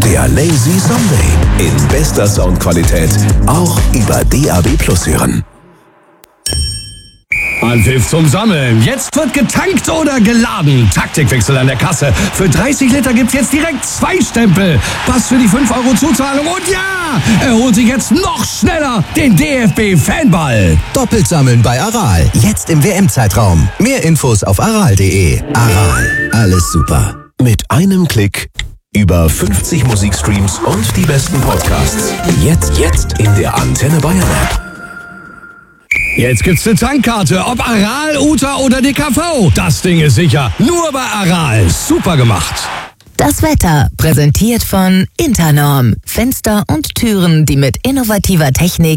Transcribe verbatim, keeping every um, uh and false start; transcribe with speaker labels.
Speaker 1: Der Lazy Sunday in bester Soundqualität, auch über D A B Plus hören.
Speaker 2: Anpfiff zum Sammeln. Jetzt wird getankt oder geladen. Taktikwechsel an der Kasse. Für dreißig Liter gibt's jetzt direkt zwei Stempel. Pass für die fünf Euro Zuzahlung. Und ja, er holt sich jetzt noch schneller den D F B-Fanball.
Speaker 3: Doppelt sammeln bei Aral. Jetzt im W M-Zeitraum. Mehr Infos auf aral punkt de. Aral. Alles super.
Speaker 1: Mit einem Klick über fünfzig Musikstreams und die besten Podcasts. Jetzt, jetzt in der Antenne Bayern App.
Speaker 2: Jetzt gibt's eine Tankkarte, ob Aral, Uta oder D K V. Das Ding ist sicher. Nur bei Aral. Super gemacht.
Speaker 4: Das Wetter, präsentiert von Internorm. Fenster und Türen, die mit innovativer Technik